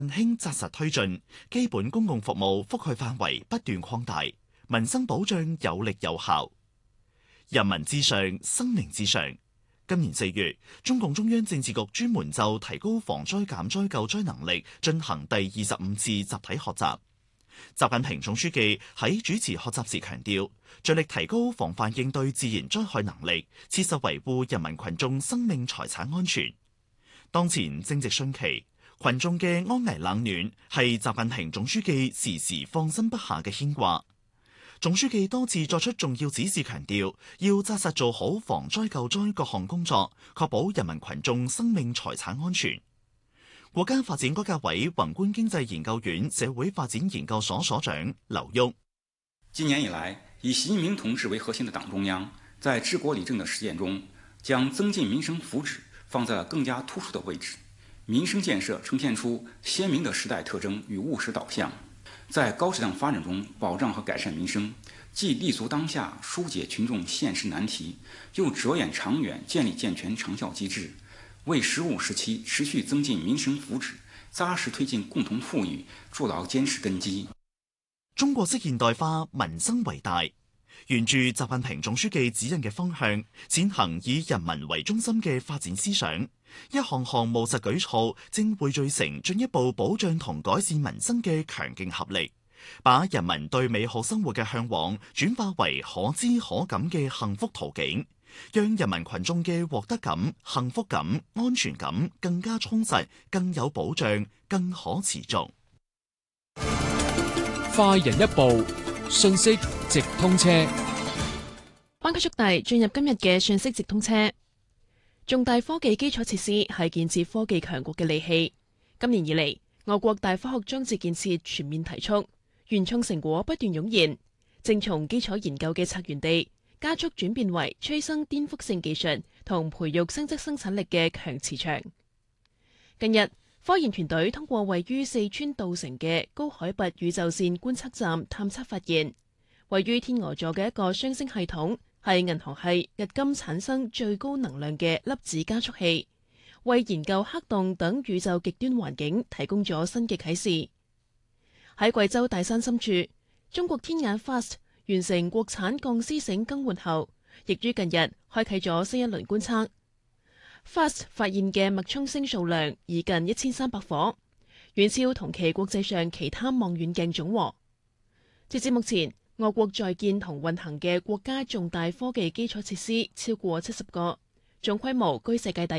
興紮實推進，基本公共服務覆蓋範圍不斷擴大，民生保障有力有效。人民至上，生命至上。今年4月，中共中央政治局專門就提高防災減災救災能力進行第25次集體學習。習近平總書記喺主持學習時強調，着力提高防範應對自然災害能力，切實維護人民群眾生命財產安全。當前正值汛期，群眾嘅安危冷暖係習近平總書記時時放心不下嘅牽掛。總書記多次作出重要指示，強調要紮實做好防災救災各項工作，確保人民群眾生命財產安全。國家發展改革委宏觀經濟研究院社會發展研究所所長劉旭： 今年以來，以習近平同志為核心的黨中央在治國理政的實踐中，將增進民生福祉放在了更加突出的位置，民生建設呈現出鮮明的時代特徵與務實導向。在高質量發展中保障和改善民生，既立足當下疏解群眾現實難題，又着眼長遠建立健全長效機制，為時務時期持續增進民生福祉、紮實推進共同富裕築牢堅實根基。 中國式現代化，民生為大，沿住習近平總書記指引嘅方向，踐行以人民為中心嘅發展思想。一項項務實舉措正匯聚成進一步保障同改善民生嘅強勁合力，把人民對美好生活嘅向往轉化為可知可感嘅幸福途徑，讓人民群眾嘅獲得感、幸福感、安全感更加充實、更有保障、更可持續。 快人一步，信息直通車。 灣區速遞進入今日嘅信息直通車。重大科技基礎設施係建設科技強國嘅利器。今年以嚟，我國大科學裝置建設全面提速，原創成果不斷湧現，正從基礎研究嘅策源地加速轉變為催生顛覆性技術同培育新質生產力嘅強磁場。近日，科研團隊通過位於四川稻城嘅高海拔宇宙線觀測站探測發現，位於天鵝座嘅一個雙星系統係銀河系迄今產生最高能量嘅粒子加速器，為研究黑洞等宇宙極端環境提供咗新嘅啟示。喺貴州大山深處，中國天眼 FAST 完成國產鋼絲繩更換後，亦於近日開啟咗新一輪觀測。FAST 發現嘅脈衝星數量已近1300顆，遠超同期國際上其他望遠鏡總和。截至目前，我國在建同運行嘅國家重大科技基礎設施超過70個，總規模居世界第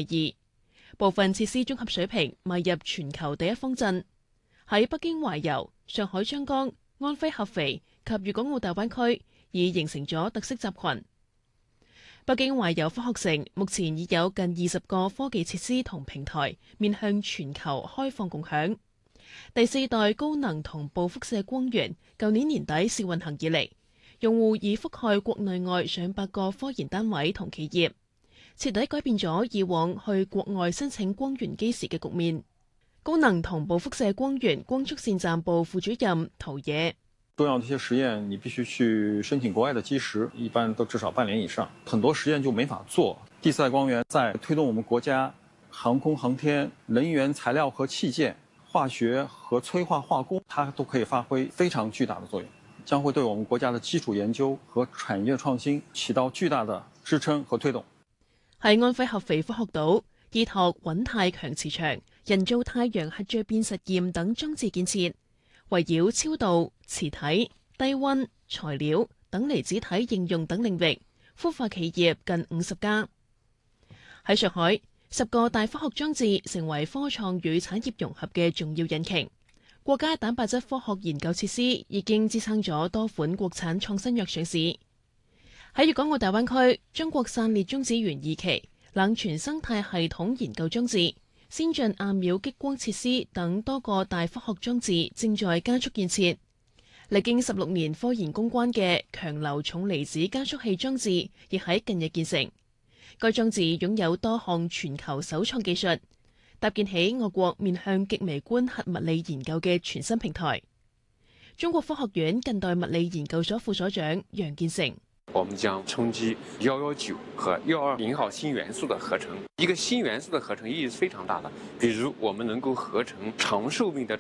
2，部分設施綜合水平邁入全球第一方陣。喺北京懷柔、上海張江、安徽合肥及粵港澳大灣區已形成咗特色集群。北京懷柔科學城目前已有近20個科技設施同平台面向全球開放共享。第4代高能同步輻射光源舊年年底試運行以嚟，用戶已覆蓋國內外上百個科研單位同企業，徹底改變咗以往去國外申請光源機時嘅局面。高能同步輻射光源光速線站部副主任陶野： 重要的一些實驗，你必須去申請國外的基石，一般都至少半年以上，很多實驗就沒法做。第4代光源在推動我們國家航空航天、能源材料和器件、化學和催化化工，它都可以發揮非常巨大的作用，將會對我們國家的基礎研究和產業創新起到巨大的支撐和推動。 喺安徽合肥科學島，依託穩態強磁場、人造太陽核聚變實驗等裝置建設，圍繞超導、磁體、低溫、材料等離子體應用等領域，孵化企業近50家。喺上海，10個大科學裝置成為科創與產業融合嘅重要引擎。國家蛋白質科學研究設施已經支撐咗多款國產創新藥上市。喺粵港澳大灣區，中國散裂中子源2期、冷傳生態系統研究裝置、先進亞秒激光設施等多個大科學裝置正在加速建設。歷經16年科研攻關嘅強流重離子加速器裝置，亦喺近日建成。該裝置擁有多項全球首創技術，搭建起我國面向極微觀核物理研究嘅全新平台。中國科學院近代物理研究所副所長楊建成： 我们将冲击119和120号新元素的合成。一个新元素的合成意义是非常大的，比如我们能够合成长寿命的